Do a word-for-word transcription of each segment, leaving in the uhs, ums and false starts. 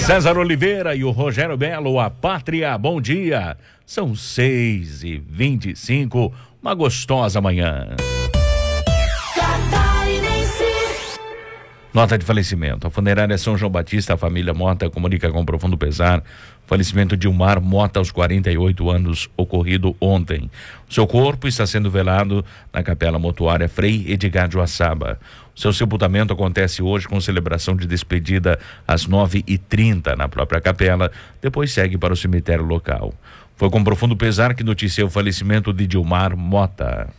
César Oliveira e o Rogério Belo, a Pátria, bom dia. São seis e vinte e cinco, uma gostosa manhã. Nota de falecimento. A funerária São João Batista, a família Mota, comunica com profundo pesar o falecimento de Ilmar Mota aos quarenta e oito anos, ocorrido ontem. O seu corpo está sendo velado na capela mortuária Frei Edgar de Uaçaba. O seu sepultamento acontece hoje com celebração de despedida às nove e trinta na própria capela, depois segue para o cemitério local. Foi com profundo pesar que noticiei o falecimento de Ilmar Mota.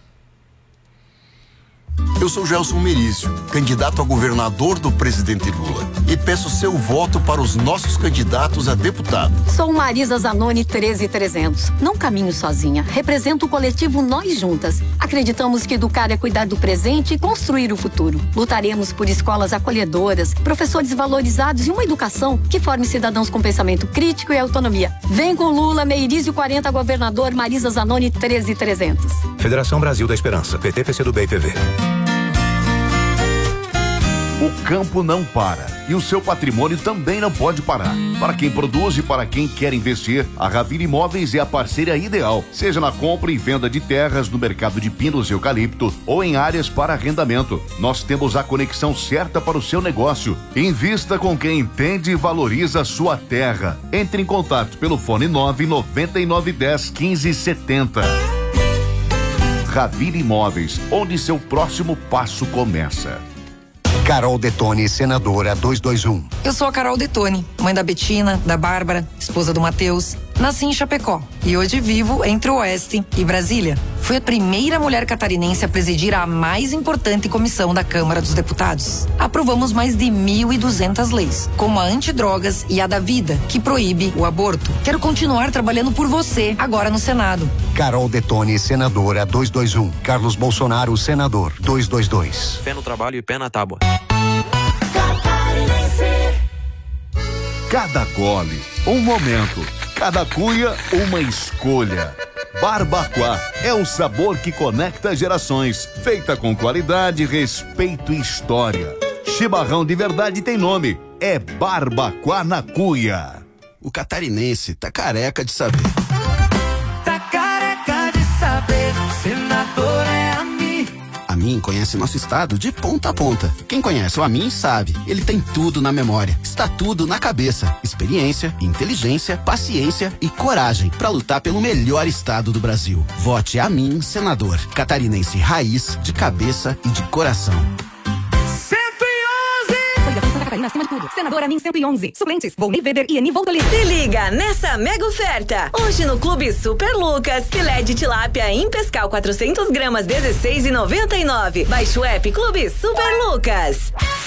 Eu sou Gelson Merício, candidato a governador do presidente Lula, e peço seu voto para os nossos candidatos a deputado. Sou Marisa Zanoni treze mil e trezentos. Não caminho sozinha. Represento o coletivo Nós Juntas. Acreditamos que educar é cuidar do presente e construir o futuro. Lutaremos por escolas acolhedoras, professores valorizados e uma educação que forme cidadãos com pensamento crítico e autonomia. Vem com Lula, Meirício quarenta, governador Marisa Zanoni treze mil e trezentos. Federação Brasil da Esperança, P T, P C do B e P V. O campo não para e o seu patrimônio também não pode parar. Para quem produz e para quem quer investir, a Ravir Imóveis é a parceira ideal, seja na compra e venda de terras no mercado de pinos e eucalipto ou em áreas para arrendamento. Nós temos a conexão certa para o seu negócio. Invista com quem entende e valoriza a sua terra. Entre em contato pelo fone nove nove nove um zero quinze setenta. Ravir Imóveis, onde seu próximo passo começa. Carol Detone, senadora duzentos e vinte e um. Eu sou a Carol Detone, mãe da Betina, da Bárbara, esposa do Matheus. Nasci em Chapecó e hoje vivo entre o Oeste e Brasília. Fui a primeira mulher catarinense a presidir a mais importante comissão da Câmara dos Deputados. Aprovamos mais de mil e duzentas leis, como a antidrogas e a da vida, que proíbe o aborto. Quero continuar trabalhando por você, agora no Senado. Carol Detone, senadora duzentos e vinte e um. Carlos Bolsonaro, senador duzentos e vinte e dois. Pé no trabalho e pé na tábua. Cada gole, um momento. Cada cuia, uma escolha. Barbacoa é o sabor que conecta gerações. Feita com qualidade, respeito e história. Chimarrão de verdade tem nome. É Barbacoa na Cuia. O catarinense tá careca de saber. Tá careca de saber, senador é a mim. A Amin conhece nosso estado de ponta a ponta. Quem conhece o Amin sabe, ele tem tudo na memória. Está tudo na cabeça. Experiência, inteligência, paciência e coragem para lutar pelo melhor estado do Brasil. Vote Amin, senador. Catarinense raiz, de cabeça e de coração. Acima de tudo. Senador Amin cento e onze. Suplentes, Volney Weber e Eni Voltoli. Se liga nessa mega oferta. Hoje no Clube Super Lucas, filé de tilápia em pescal quatrocentas gramas, dezesseis e noventa e nove. Baixe o app Clube Super Lucas.